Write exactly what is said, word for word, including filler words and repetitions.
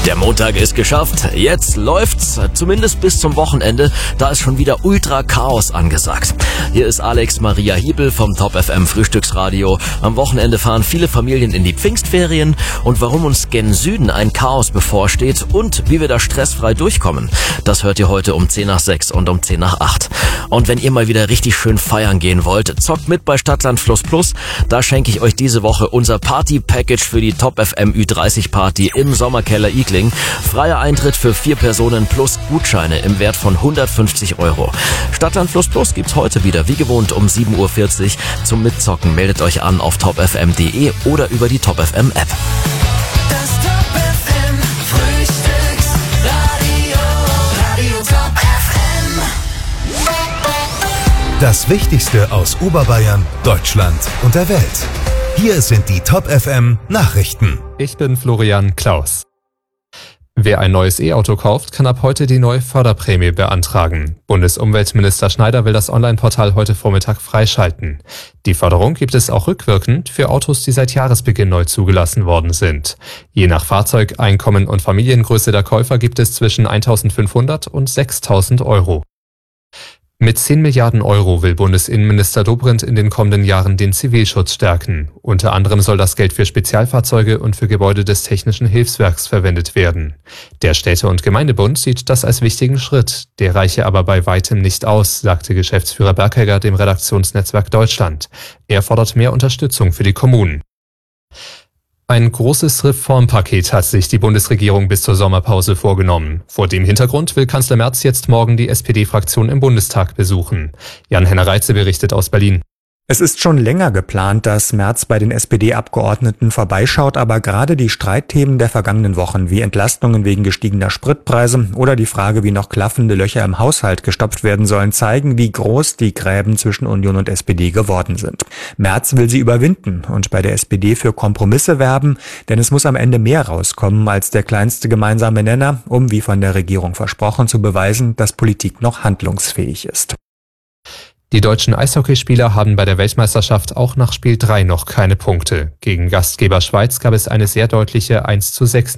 Der Montag ist geschafft. Jetzt läuft's, zumindest bis zum Wochenende. Da ist schon wieder Ultra-Chaos angesagt. Hier ist Alex Maria Hiebel vom Top F M Frühstücksradio. Am Wochenende fahren viele Familien in die Pfingstferien. Und warum uns gen Süden ein Chaos bevorsteht und wie wir da stressfrei durchkommen, das hört ihr heute um zehn nach sechs und um zehn nach acht. Und wenn ihr mal wieder richtig schön feiern gehen wollt, zockt mit bei Stadtland Fluss Plus. Da schenke ich euch diese Woche unser Party-Package für die Top F M Ü dreißig Party im Sommerkeller Igling. Freier Eintritt für vier Personen plus Gutscheine im Wert von hundertfünfzig Euro. Stadtland Fluss Plus gibt's heute wieder, wie gewohnt, um sieben Uhr vierzig. Zum Mitzocken meldet euch an auf top f m punkt de oder über die Top F M App. Das Top F M Frühstücksradio, Radio Top F M. Das Wichtigste aus Oberbayern, Deutschland und der Welt. Hier sind die Top F M Nachrichten. Ich bin Florian Klaus. Wer ein neues E-Auto kauft, kann ab heute die neue Förderprämie beantragen. Bundesumweltminister Schneider will das Online-Portal heute Vormittag freischalten. Die Förderung gibt es auch rückwirkend für Autos, die seit Jahresbeginn neu zugelassen worden sind. Je nach Fahrzeug, Einkommen und Familiengröße der Käufer gibt es zwischen eintausendfünfhundert und sechstausend Euro. Mit zehn Milliarden Euro will Bundesinnenminister Dobrindt in den kommenden Jahren den Zivilschutz stärken. Unter anderem soll das Geld für Spezialfahrzeuge und für Gebäude des Technischen Hilfswerks verwendet werden. Der Städte- und Gemeindebund sieht das als wichtigen Schritt. Der reiche aber bei weitem nicht aus, sagte Geschäftsführer Berghegger dem Redaktionsnetzwerk Deutschland. Er fordert mehr Unterstützung für die Kommunen. Ein großes Reformpaket hat sich die Bundesregierung bis zur Sommerpause vorgenommen. Vor dem Hintergrund will Kanzler Merz jetzt morgen die S P D-Fraktion im Bundestag besuchen. Jan-Henner Reitze berichtet aus Berlin. Es ist schon länger geplant, dass Merz bei den S P D-Abgeordneten vorbeischaut, aber gerade die Streitthemen der vergangenen Wochen, wie Entlastungen wegen gestiegener Spritpreise oder die Frage, wie noch klaffende Löcher im Haushalt gestopft werden sollen, zeigen, wie groß die Gräben zwischen Union und S P D geworden sind. Merz will sie überwinden und bei der S P D für Kompromisse werben, denn es muss am Ende mehr rauskommen als der kleinste gemeinsame Nenner, um, wie von der Regierung versprochen, zu beweisen, dass Politik noch handlungsfähig ist. Die deutschen Eishockeyspieler haben bei der Weltmeisterschaft auch nach Spiel drei noch keine Punkte. Gegen Gastgeber Schweiz gab es eine sehr deutliche eins zu sechs